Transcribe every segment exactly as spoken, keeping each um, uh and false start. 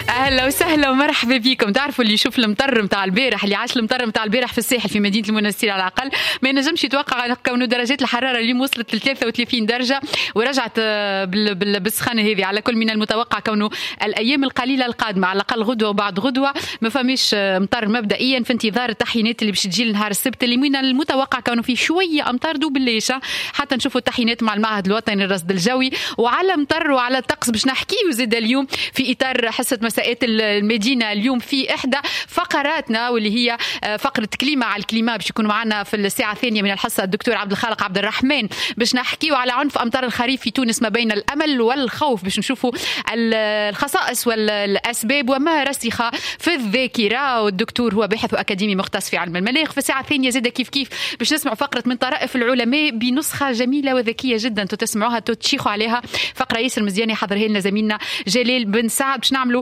اهلا وسهلا ومرحبا بكم. تعرفوا اللي يشوف المطر نتاع البارح، اللي عاش المطر نتاع البارح في الساحل في مدينه المنستير على الاقل، ما ينجمش يتوقع كون درجات الحراره اليوم وصلت ل ثلاثة وثلاثين درجه ورجعت بالسخانه هذه. على كل من المتوقع كونه الايام القليله القادمه على الاقل غدوه وبعد غدوه ما فماش مطر مبدئيا، في انتظار التحيينات اللي باش تجي نهار السبت اللي من المتوقع كونه فيه شويه امطار دوبليشه حتى نشوفوا التحيينات مع المعهد الوطني للرصد الجوي. وعلى مطر وعلى الطقس باش نحكيو زاد اليوم في اطار حصه مساءات المدينه. اليوم في احدى فقراتنا واللي هي فقره كليمه على الكليمه، باش يكون معنا في الساعه الثانيه من الحصه الدكتور عبد الخالق عبد الرحمن باش نحكيو على عنف امطار الخريف في تونس ما بين الامل والخوف، باش نشوفوا الخصائص والاسباب وما رسخ في الذاكره. والدكتور هو باحث واكاديمي مختص في علم المناخ. في الساعه الثانيه زاد كيف كيف باش نسمع فقره من طرائف العلماء بنسخه جميله وذكيه جدا تسمعوها تتشيخوا عليها. فقره ياسر مزيانه حضرها لنا زميلنا جلال بن سعد. باش نعملوا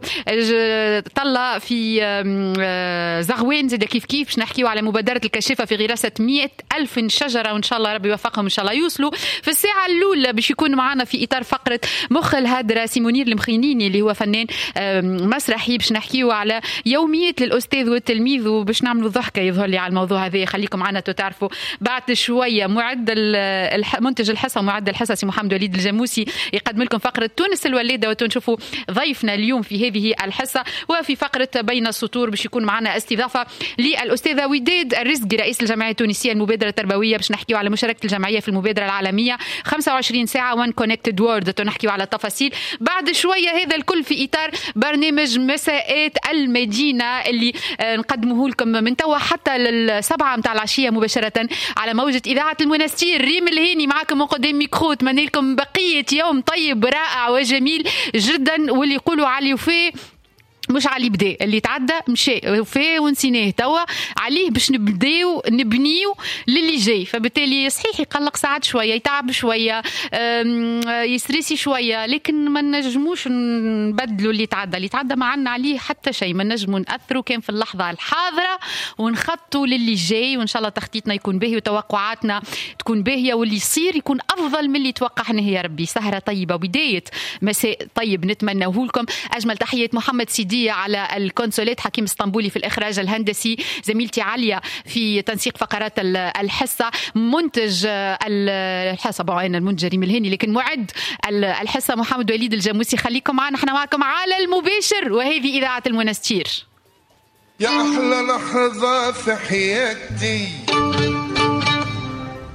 طلع في زغوان زاد كيف كيف باش نحكيو على مبادرة الكشافة في غراسة مئة ألف شجرة، وإن شاء الله ربي يوفقهم إن شاء الله يوصلوا. في الساعة الأولى باش يكون معنا في إطار فقرة مخ الهدرة سيمونير المخينيني اللي هو فنان مسرحي، باش نحكيو على يوميات للأستاذ والتلميذ وباش نعملوا ضحكة يظهر لي على الموضوع هذا. خليكم معنا تعرفوا بعد شوية معد منتج الحصة ومعد الحصة سي محمد وليد الجاموسي يقدم لكم فقرة تونس الولادة، وتنشوفوا ضيفنا اليوم في هذه الحصة. وفي فقرة بين السطور باش يكون معنا استضافة للأستاذة وداد الرزقي رئيس الجمعية التونسية المبادرة التربوية، باش نحكيو على مشاركة الجمعية في المبادرة العالمية خمسة وعشرين ساعة وان كونكتد وورد، ونحكيو على التفاصيل بعد شوية. هذا الكل في إطار برنامج مساءات المدينة اللي نقدمه لكم من توا حتى للسبعة متاع العشية مباشرة على موجة إذاعة المنستير. ريم الهيني معكم من قدام ميكرو. اتمنى لكم بقية يوم طيب رائع وجميل جدا، واللي يقولوا علي وفي مش علي بدا اللي تعدى مشي وفي ونسيناه توا عليه باش نبداو نبنيو للي جاي. فبالتالي صحيح يقلق ساعات شويه، يتعب شويه، يستريسي شويه، لكن ما نجموش نبدلوا اللي تعدى. اللي تعدى ما عنا عليه حتى شيء، ما نجموا ناثروا كان في اللحظه الحاضره ونخطوا للي جاي. وان شاء الله تخطيطنا يكون باهي وتوقعاتنا تكون باهيه، واللي يصير يكون افضل من اللي توقعناه. يا ربي سهره طيبه وبدايه مساء طيب نتمناه لكم. اجمل تحيه محمد سيدي على الكونسولات، حكيم اسطنبولي في الإخراج الهندسي، زميلتي عليا في تنسيق فقرات الحصة، منتج الحصة بعين المنتج ريم الهيني، لكن معد الحصة محمد وليد الجاموسي. خليكم معنا، احنا معكم على المباشر وهذه إذاعة المنستير. يا أحلى لحظة في حياتي